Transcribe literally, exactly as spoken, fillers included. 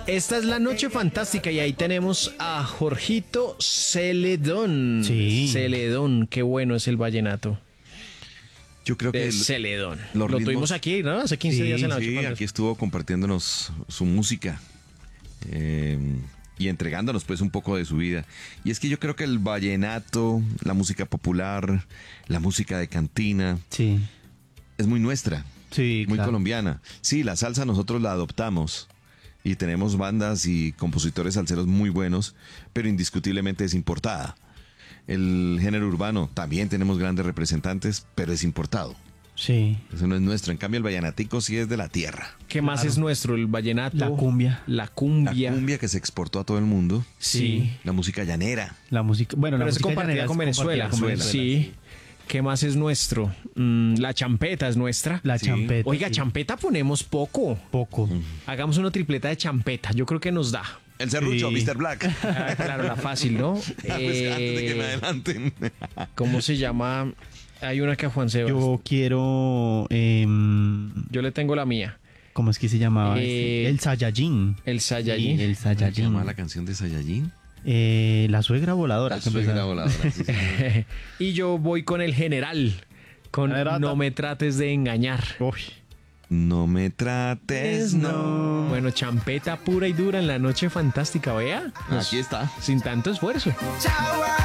Esta es la noche fantástica y ahí tenemos a Jorgito Celedón. Sí. Celedón, qué bueno es el vallenato. Yo creo que De el- Celedón. los Lo ritmos- tuvimos aquí, ¿no? Hace quince Sí, días en la noche sí, fantástica. aquí estuvo compartiéndonos su música eh, y entregándonos pues un poco de su vida. Y es que yo creo que el vallenato, la música popular, la música de cantina, Sí, es muy nuestra, sí, muy claro. colombiana. Sí, la salsa nosotros la adoptamos y tenemos bandas y compositores salseros muy buenos, pero indiscutiblemente es importada. El género urbano también tenemos grandes representantes, pero es importado. Sí. Eso no es nuestro. En cambio, el vallenatico sí es de la tierra. ¿Qué más Claro. es nuestro? El vallenato. La cumbia. La La cumbia. cumbia que se exportó a todo el mundo. Sí. La música llanera. La música, bueno, Pero la es música compartida llanera con es Venezuela. compartida con Venezuela, Sí. ¿Qué más es nuestro? Mm, la champeta es nuestra. La Sí. champeta. Oiga, sí. champeta ponemos poco. Poco. Hagamos una tripleta de champeta. Yo creo que nos da. El serrucho, Sí. mister Black. Ah, claro, la fácil, ¿no? Pues, antes de que me Eh, adelanten. ¿Cómo se llama? Hay una que a Juan Sebas. Yo, Yo quiero. em, le tengo la mía. ¿Cómo es que se llamaba? Eh, este? El Saiyajin. El Saiyajin. Sí, el ¿Cómo se llama Saiyajin. la canción de Saiyajin? Eh, la suegra voladora. La que suegra empezaba. voladora, sí, sí. Y yo voy con el general. Con Generata. No me trates de engañar. Uy. No me trates, no. Bueno, champeta pura y dura en la noche fantástica, vea. Aquí está. Sin tanto esfuerzo. Chao,